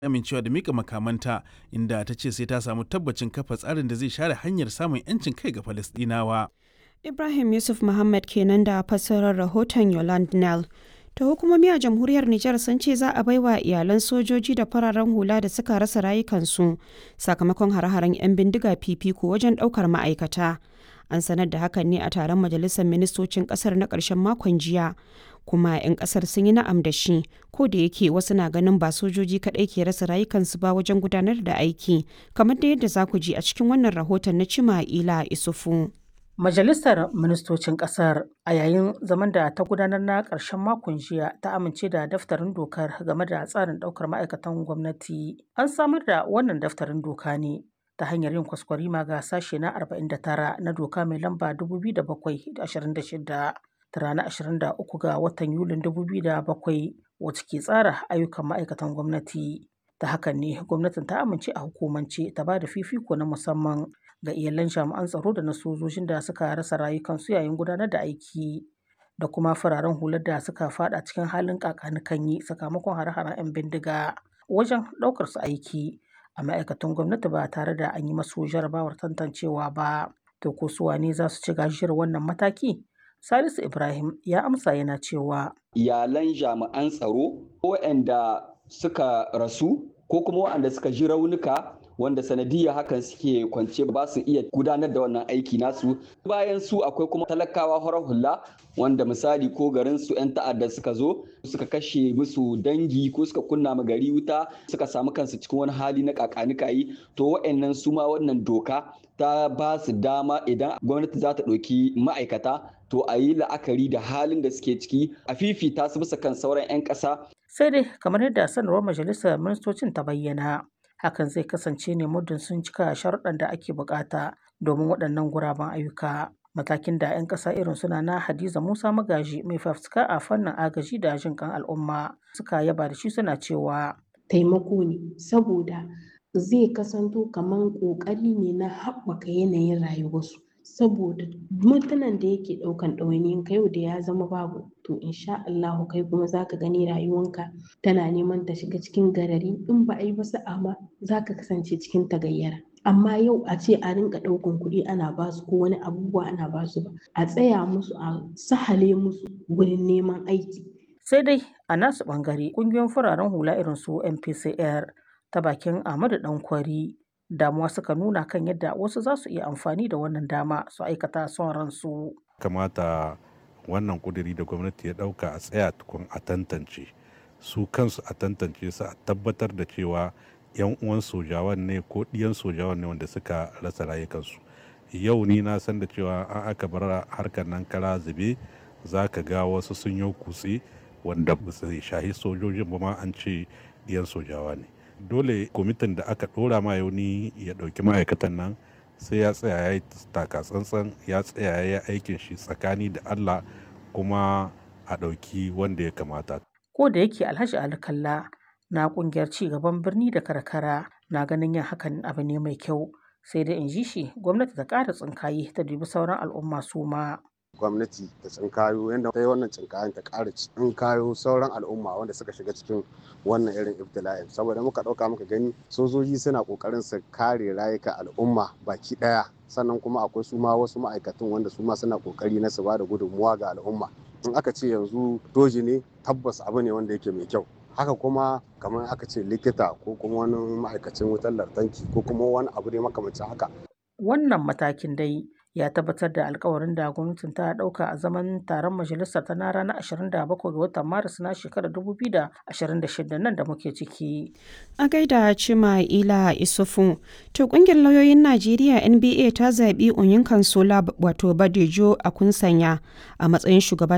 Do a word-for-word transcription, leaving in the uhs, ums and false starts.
amincewa da mika makamanta, inda ta ce sai ta samu tabbacin kafa tsarin da zai share hanyar samun 'yancin kai ga Falasɗinawa. Ibrahim Yusuf Muhammad kenan da fassarar rahoton Yolande Nell. Ta hukumomi a jamhuriyar Nijar sun ce za a baiwa iyalan sojoji da fararen hula da suka rasa rayukansu sakamakon hare-haren 'yan bindiga fifiko wajen ɗaukar ma'aikata. An sanar da hakan ne a taron majalisar ministocin ƙasar na ƙarshen makon jiya. Kuma 'yan ƙasar sun yi na'am da shi, ko da yake wasu na ganin ba sojoji kaɗai ke rasa rayukansu ba wajen gudanar da aiki, kamar da yadda za ku ji a cikin wannan rahoton na Cima'ila Isufu. Majalisar Ministocin Ƙasar a yayin zaman da ta gudanar na ƙarshen makon jiya ta amince da daftarin dokar game da tsarin ɗaukar ma'aikatan gwamnati. An samar da wannan daftarin doka ne ta hanyar yin kwaskwarima ga sashe na arba'in da tara na doka mai lamba dubu biyu da bakwai da ashirin da shida ta ranar ashirin da uku ga watan Yulin dubu biyu da bakwai wacce ke tsara ayyukan ma'aikatan gwamnati. Ta hakan ne gwamnatin ta amince a hukumance ta ba da fifiko na musamman ga iyalan jami'an tsaro da na sojojin da suka rasa rayukansu yayin gudanar da aiki da kuma fararen hular da suka fada cikin halin kakanikanyi sakamakon hare-haren 'yan bindiga wajen ɗaukar su aiki a ma'aikatan gwamnati ba tare da an yi masu jarabawar tantancewa ba. To ko su wane za su ci gajiyar wannan mataki? Salisu Ibrahim ya amsa yana cewa iyalan jami'an tsaro waɗanda suka rasu ko kuma waɗanda suka ji raunuka wanda sanadiyya hakan suke kwance ba su iya gudanar da wannan aiki nasu. Bayan su akwai kuma talakawa horar hula wanda misali ko garin su 'yan ta'adda suka zo suka kashe musu dangi ko suka kunna ma gari wuta suka samu kansu cikin wani hali na kakanikayi, to wa'annan su ma wannan doka ta ba su dama idan gwamnati za ta ɗauki ma'aikata to a yi la'akari da halin da suke ciki a fifita su bisa kan sauran 'yan ƙasa. Sai dai kamar yadda sanarwar majalisar ministocin ta bayyana, hakan zai kasance ne muddin sun cika sharuɗan da ake bukata domin waɗannan guraben ayyuka. Matakin da 'yan ƙasa irin suna na Hadiza Musa Magaji mai fafutuka a fannin agaji da jin kan al'umma suka yaba da shi suna cewa taimako ne saboda zai kasanto kamar ƙoƙari ne na haɓaka yanayin rayuwarsu. Saboda mutanen da yake ɗaukan ɗawainiyin ka yau da ya zama babu, to insha Allahu kai kuma zaka gani rayuwanka tana neman ta shiga cikin garari, in ba a yi ba sa'a ma zaka kasance cikin tagayyara. Amma yau a ce a rinka ɗaukan kuɗi ana basu ko wani abubuwa ana basu ba, a tsaya musu a sahale musu wurin neman aiki. Sai dai a nasu ɓangare ƙungiyoyin fararen hula irin su M P C R ta bakin Ahmadu Dankwari damuwa suka nuna kan yadda wasu za su iya amfani da wannan dama su aikata son ransu. Kamata wannan kuduri da gwamnati ya dauka a tsaya tukun a tantance su kansu, a tantance su, a tabbatar da cewa yan uwan sojawan ne ko ɗiyan sojawan ne wanda suka rasa rayukansu. Yau ni na san da cewa an aka bar harkar nan kara zube za ka ga wasu sun yi kutse wanda ba su shahi sojojin ba ma an ce ɗiyan sojawa ne. Dole kwamitin da aka dora ma yauni ya dauki ma'aikatan nan sai ya tsaya ya yi taka tsantsan, ya tsaya ya yi aikin shi tsakani da Allah kuma a dauki wanda ya kamata. Ko da yake Alhaji Ali Kalla na kungiyar ci gaban birni da karkara na ganin yin hakan abu ne mai kyau, sai dai in ji shi gwamnati ta ƙara tsinkaye ta dubi sauran al'umma su ma. Gwamnati ta tsinkayo yadda ta yi wannan tsinkayen ta ƙara tsinkayo sauran al'umma wanda suka shiga cikin wannan irin ibtila'in, saboda muka ɗauka muka gani sojoji suna ƙoƙarin su kare rayuka al'umma baki ɗaya, sannan kuma akwai su ma wasu ma'aikatan wanda su ma suna ƙoƙari na su ba da gudunmuwa ga al'umma. In aka ce yanzu doji ne tabbas abu ne wanda yake mai kyau. Haka kuma kamar aka ce likita ko kuma wani ma'aikacin wutar lantarki ko kuma wani abu ne makamancin haka. Wannan matakin dai ya tabbatar da alkawarin da gwamnatin ta dauka a zaman taron majalisar ta na ranar ashirin da bakwai ga watan Maris na shekarar dubu biyu da ashirin da shida nan da muke ciki. A gaida Cima'ila Isufu, to kungiyar lauyoyin Najeriya N B A ta zaɓi Onyinkan Sola wato Badejo a kunsanya a matsayin shugaba